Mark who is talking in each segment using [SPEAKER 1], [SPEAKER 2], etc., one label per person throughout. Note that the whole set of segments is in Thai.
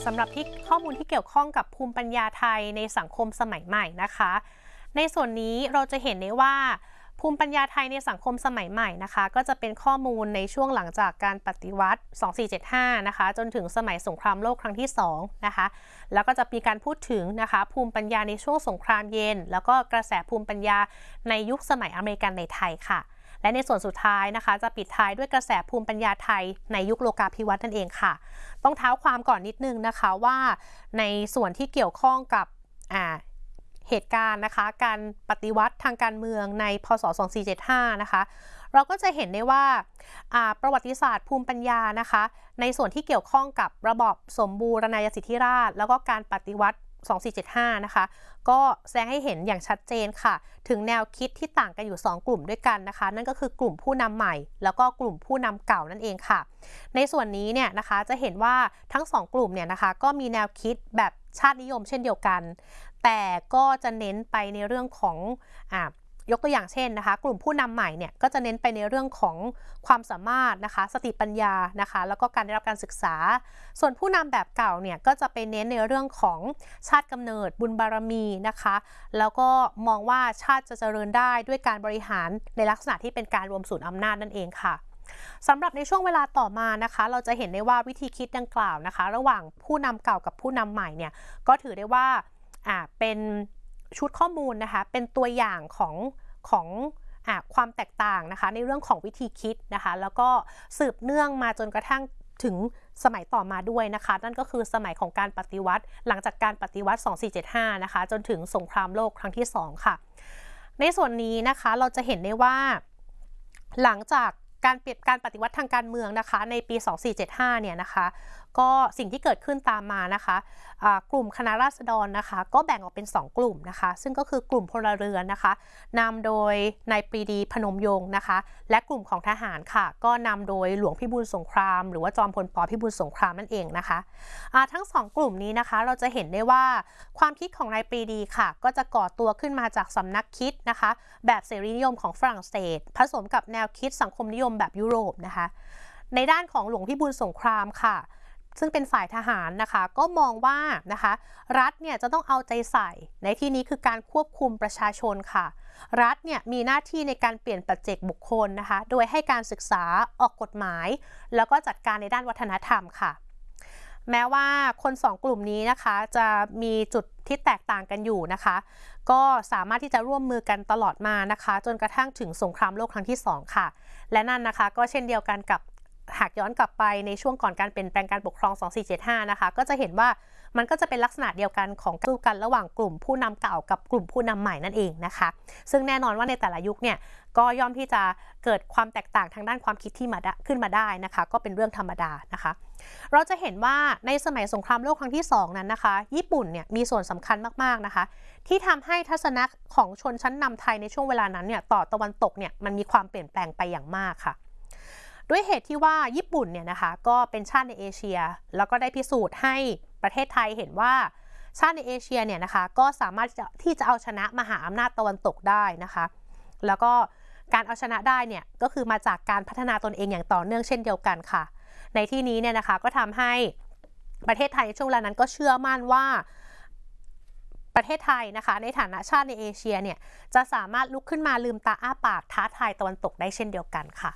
[SPEAKER 1] สำหรับที่ข้อมูลที่เกี่ยวข้องกับภูมิปัญญาไทยในสังคมสมัยใหม่นะคะในส่วนนี้เราจะเห็นได้ว่าภูมิปัญญาไทยในสังคมสมัยใหม่นะคะก็จะเป็นข้อมูลในช่วงหลังจากการปฏิวัติ 2475 นะคะจนถึงสมัยสงครามโลกครั้งที่2นะคะแล้วก็จะมีการพูดถึงนะคะภูมิปัญญาในช่วงสงครามเย็นแล้วก็กระแสภูมิปัญญาในยุคสมัยอเมริกันในไทยค่ะและในส่วนสุดท้ายนะคะจะปิดท้ายด้วยกระแสภูมิปัญญาไทยในยุคโลกาภิวัตน์นั่นเองค่ะต้องเท้าความก่อนนิดนึงนะคะว่าในส่วนที่เกี่ยวข้องกับเหตุการณ์นะคะการปฏิวัติทางการเมืองในพศ 2475 นะคะเราก็จะเห็นได้ว่าประวัติศาสตร์ภูมิปัญญานะคะในส่วนที่เกี่ยวข้องกับระบอบสมบูรณาญาสิทธิราชย์แล้วก็การปฏิวัติ 2475 นะคะก็แสดงให้เห็นอย่างชัดเจนค่ะถึงแนวคิดที่ต่างกันอยู่2กลุ่มด้วยกันนะคะนั่นก็คือกลุ่มผู้นำใหม่แล้วก็กลุ่มผู้นำเก่านั่นเองค่ะในส่วนนี้เนี่ยนะคะจะเห็นว่าทั้ง2กลุ่มเนี่ยนะคะก็มีแนวคิดแบบชาตินิยมเช่นเดียวกันแต่ก็จะเน้นไปในเรื่องของยกตัวอย่างเช่นนะคะกลุ่มผู้นำใหม่เนี่ยก็จะเน้นไปในเรื่องของความสามารถนะคะสติปัญญานะคะแล้วก็การได้รับการศึกษาส่วนผู้นำแบบเก่าเนี่ยก็จะไปเน้นในเรื่องของชาติกำเนิดบุญบารมีนะคะแล้วก็มองว่าชาติจะเจริญได้ด้วยการบริหารในลักษณะที่เป็นการรวมศูนย์อำนาจนั่นเองค่ะสำหรับในช่วงเวลาต่อมานะคะเราจะเห็นได้ว่าวิธีคิดดังกล่าวนะคะระหว่างผู้นำเก่ากับผู้นำใหม่เนี่ยก็ถือได้ว่าเป็นชุดข้อมูลนะคะเป็นตัวอย่างของความแตกต่างนะคะในเรื่องของวิธีคิดนะคะแล้วก็สืบเนื่องมาจนกระทั่งถึงสมัยต่อมาด้วยนะคะนั่นก็คือสมัยของการปฏิวัติหลังจากการปฏิวัติ 2475 นะคะจนถึงสงครามโลกครั้งที่2ค่ะในส่วนนี้นะคะเราจะเห็นได้ว่าหลังจากการปฏิวัติทางการเมืองนะคะในปี 2475 เนี่ยนะคะก็สิ่งที่เกิดขึ้นตามมานะคะกลุ่มคณะราษฎรนะคะก็แบ่งออกเป็น2กลุ่มนะคะซึ่งก็คือกลุ่มพลเรือนนะคะนำโดยนายปรีดีพนมยงค์นะคะและกลุ่มของทหารค่ะก็นำโดยหลวงพิบูลสงครามหรือว่าจอมพลป.พิบูลสงครามนั่นเองนะคะทั้ง2กลุ่มนี้นะคะเราจะเห็นได้ว่าความคิดของนายปรีดีค่ะก็จะก่อตัวขึ้นมาจากสำนักคิดนะคะแบบเสรีนิยมของฝรั่งเศสผสมกับแนวคิดสังคมนิยมแบบยุโรปนะคะในด้านของหลวงพิบูลสงครามค่ะซึ่งเป็นฝ่ายทหารนะคะก็มองว่านะคะรัฐเนี่ยจะต้องเอาใจใส่ในที่นี้คือการควบคุมประชาชนค่ะรัฐเนี่ยมีหน้าที่ในการเปลี่ยนปัจเจกบุคคลนะคะโดยให้การศึกษาออกกฎหมายแล้วก็จัดการในด้านวัฒนธรรมค่ะแม้ว่าคน2กลุ่มนี้นะคะจะมีจุดที่แตกต่างกันอยู่นะคะก็สามารถที่จะร่วมมือกันตลอดมานะคะจนกระทั่งถึงสงครามโลกครั้งที่2ค่ะและนั่นนะคะก็เช่นเดียวกันกับหากย้อนกลับไปในช่วงก่อนการเปลี่ยนแปลงการปกครอง 2475 นะคะก็จะเห็นว่ามันก็จะเป็นลักษณะเดียวกันของสู้กันระหว่างกลุ่มผู้นำเก่ากับกลุ่มผู้นำใหม่นั่นเองนะคะซึ่งแน่นอนว่าในแต่ละยุคเนี่ยก็ย่อมที่จะเกิดความแตกต่างทางด้านความคิดที่ขึ้นมาได้นะคะก็เป็นเรื่องธรรมดานะคะเราจะเห็นว่าในสมัยสงครามโลกครั้งที่2นั้นนะคะญี่ปุ่นเนี่ยมีส่วนสำคัญมากๆนะคะที่ทำให้ทัศนะของชนชั้นนำไทยในช่วงเวลานั้นเนี่ยต่อตะวันตกเนี่ยมันมีความเปลี่ยนแปลงไปอย่างมากค่ะด้วยเหตุที่ว่าญี่ปุ่นเนี่ยนะคะก็เป็นชาติในเอเชียแล้วก็ได้พิสูจน์ให้ประเทศไทยเห็นว่าชาติในเอเชียเนี่ยนะคะก็สามารถที่จะเอาชนะมหาอำนาจตะวันตกได้นะคะแล้วก็การเอาชนะได้เนี่ยก็คือมาจากการพัฒนาตนเองอย่างต่อเนื่องเช่นเดียวกันค่ะในที่นี้เนี่ยนะคะก็ทำให้ประเทศไทยในช่วงเวลานั้นก็เชื่อมั่นว่าประเทศไทยนะคะในฐานะชาติในเอเชียเนี่ยจะสามารถลุกขึ้นมาลืมตาอ้าปากท้าทายตะวันตกได้เช่นเดียวกันค่ะ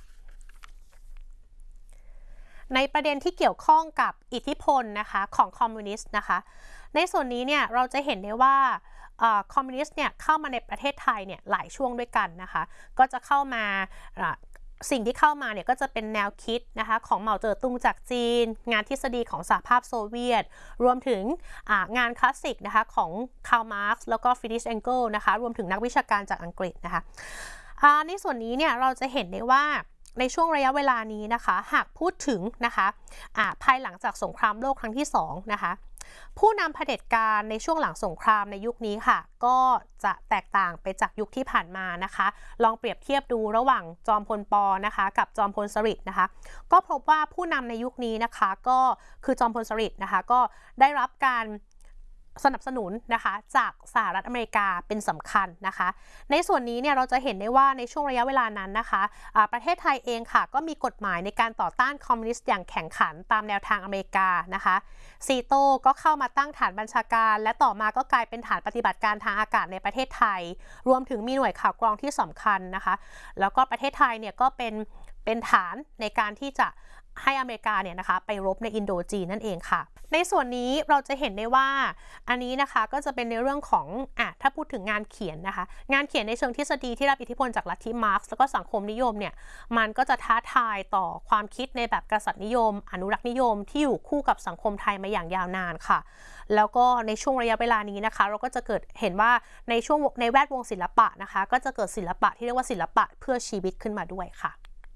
[SPEAKER 1] ในประเด็นที่เกี่ยวข้องกับอิทธิพลนะคะของคอมมิวนิสต์นะคะในส่วนนี้เนี่ยเราจะเห็นได้ว่าคอมมิวนิสต์เนี่ยเข้ามาในประเทศไทยเนี่ยหลายช่วงด้วยกันนะคะก็จะเข้ามาสิ่งที่เข้ามาเนี่ยก็จะเป็นแนวคิดนะคะของเหมาเจ๋อตุงจากจีนงานทฤษฎีของสหภาพโซเวียตรวมถึงงานคลาสสิกนะคะของคาร์ล มาร์กซ์แล้วก็ฟริดริช เอ็งเกิลนะคะรวมถึงนักวิชาการจากอังกฤษนะคะในส่วนนี้เนี่ยเราจะเห็นได้ว่าในช่วงระยะเวลานี้นะคะหากพูดถึงนะคะภายหลังจากสงครามโลกครั้งที่2นะคะผู้นำเผด็จการในช่วงหลังสงครามในยุคนี้ค่ะก็จะแตกต่างไปจากยุคที่ผ่านมานะคะลองเปรียบเทียบดูระหว่างจอมพลป.นะคะกับจอมพลสฤษดิ์นะคะก็พบว่าผู้นำในยุคนี้นะคะก็คือจอมพลสฤษดิ์นะคะก็ได้รับการสนับสนุนนะคะจากสหรัฐอเมริกาเป็นสำคัญนะคะในส่วนนี้เนี่ยเราจะเห็นได้ว่าในช่วงระยะเวลานั้นนะคะประเทศไทยเองค่ะก็มีกฎหมายในการต่อต้านคอมมิวนิสต์อย่างแข็งขันตามแนวทางอเมริกานะคะซีโต้ก็เข้ามาตั้งฐานบัญชาการและต่อมาก็กลายเป็นฐานปฏิบัติการทางอากาศในประเทศไทยรวมถึงมีหน่วยข่าวกรองที่สำคัญนะคะแล้วก็ประเทศไทยเนี่ยก็เป็นฐานในการที่จะให้อเมริกาเนี่ยนะคะไปรบในอินโดจีนนั่นเองค่ะในส่วนนี้เราจะเห็นได้ว่าอันนี้นะคะก็จะเป็นในเรื่องของถ้าพูดถึงงานเขียนนะคะงานเขียนในเชิงทฤษฎีที่รับอิทธิพลจากลัทธิมาร์กซ์แล้วก็สังคมนิยมเนี่ยมันก็จะท้าทายต่อความคิดในแบบกษัตริย์นิยมอนุรักษ์นิยมที่อยู่คู่กับสังคมไทยมาอย่างยาวนานค่ะแล้วก็ในช่วงระยะเวลานี้นะคะเราก็จะเห็นว่าในแวดวงศิลปะนะคะก็จะเกิดศิลปะที่เรียกว่าศิลปะเพื่อชีวิตขึ้นมาด้วยค่ะ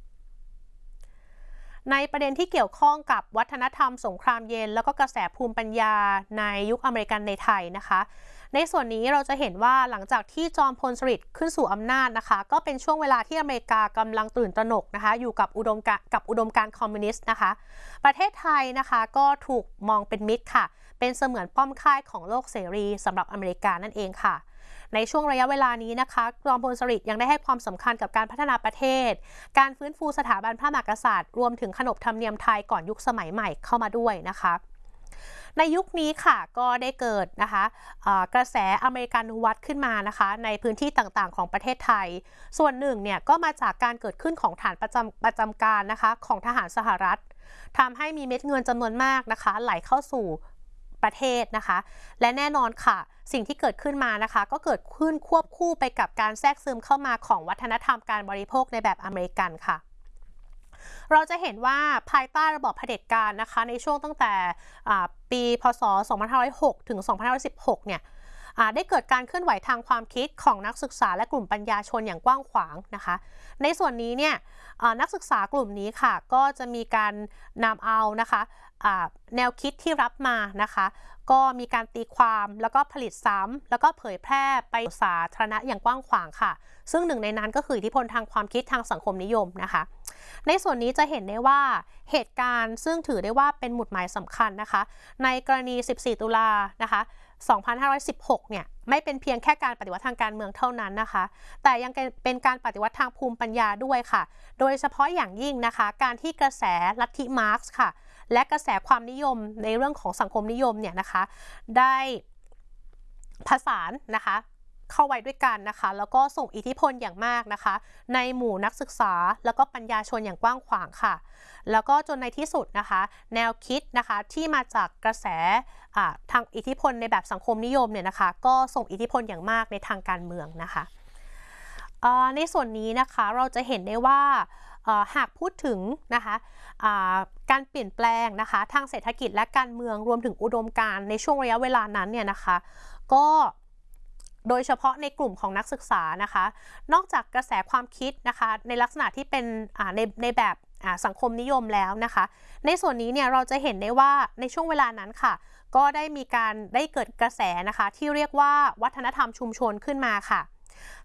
[SPEAKER 1] ในประเด็นที่เกี่ยวข้องกับวัฒนธรรมสงครามเย็นแล้วก็กระแสภูมิปัญญาในยุคอเมริกันในไทยนะคะในส่วนนี้เราจะเห็นว่าหลังจากที่จอมพลสฤษดิ์ขึ้นสู่อำนาจนะคะก็เป็นช่วงเวลาที่อเมริกากำลังตื่นตระหนกนะคะอยู่กับอุดมการณ์คอมมิวนิสต์นะคะประเทศไทยนะคะก็ถูกมองเป็นมิตรค่ะเป็นเสมือนป้อมค่ายของโลกเสรีสำหรับอเมริกานั่นเองค่ะในช่วงระยะเวลานี้นะคะจอมพลสฤษดิ์ยังได้ให้ความสำคัญกับการพัฒนาประเทศการฟื้นฟูสถาบันพระมหากษัตริย์รวมถึงขนบธรรมเนียมไทยก่อนยุคสมัยใหม่เข้ามาด้วยนะคะในยุคนี้ค่ะก็ได้เกิดนะคะกระแสอเมริกันวัตขึ้นมานะคะในพื้นที่ต่างๆของประเทศไทยส่วนหนึ่งเนี่ยก็มาจากการเกิดขึ้นของฐานประจำการนะคะของทหารสหรัฐทำให้มีเม็ดเงินจำนวนมากนะคะไหลเข้าสู่ประเทศนะคะและแน่นอนค่ะสิ่งที่เกิดขึ้นมานะคะก็เกิดขึ้นควบคู่ไปกับการแทรกซึมเข้ามาของวัฒนธรรมการบริโภคในแบบอเมริกันค่ะเราจะเห็นว่าภายใต้ระบอบเผด็จการนะคะในช่วงตั้งแต่ปีพศ2506ถึง2516เนี่ยได้เกิดการเคลื่อนไหวทางความคิดของนักศึกษาและกลุ่มปัญญาชนอย่างกว้างขวางนะคะในส่วนนี้เนี่ยนักศึกษากลุ่มนี้ค่ะก็จะมีการนำเอานะคะแนวคิดที่รับมานะคะก็มีการตีความแล้วก็ผลิตซ้ำแล้วก็เผยแพร่ไปสาธารณะอย่างกว้างขวางค่ะซึ่งหนึ่งในนั้นก็คืออิทธิพลทางความคิดทางสังคมนิยมนะคะในส่วนนี้จะเห็นได้ว่าเหตุการณ์ซึ่งถือได้ว่าเป็นหมุดหมายสำคัญนะคะในกรณี14ตุลานะคะ2516เนี่ยไม่เป็นเพียงแค่การปฏิวัติทางการเมืองเท่านั้นนะคะแต่ยังเป็นการปฏิวัติทางภูมิปัญญาด้วยค่ะโดยเฉพาะอย่างยิ่งนะคะการที่กระแสลัทธิมาร์กซ์ค่ะและกระแสความนิยมในเรื่องของสังคมนิยมเนี่ยนะคะได้ผสานนะคะเข้าไว้ด้วยกันนะคะแล้วก็ส่งอิทธิพลอย่างมากนะคะในหมู่นักศึกษาแล้วก็ปัญญาชนอย่างกว้างขวางค่ะแล้วก็จนในที่สุดนะคะแนวคิดนะคะที่มาจากกระแสทางอิทธิพลในแบบสังคมนิยมเนี่ยนะคะก็ส่งอิทธิพลอย่างมากในทางการเมืองนะคะในส่วนนี้นะคะเราจะเห็นได้ว่าหากพูดถึงนะคะการเปลี่ยนแปลงนะคะทางเศรษฐกิจและการเมืองรวมถึงอุดมการณ์ในช่วงระยะเวลานั้นเนี่ยนะคะก็โดยเฉพาะในกลุ่มของนักศึกษานะคะนอกจากกระแสความคิดนะคะในลักษณะที่เป็นในแบบสังคมนิยมแล้วนะคะในส่วนนี้เนี่ยเราจะเห็นได้ว่าในช่วงเวลานั้นค่ะก็ได้เกิดกระแสนะคะที่เรียกว่าวัฒนธรรมชุมชนขึ้นมาค่ะ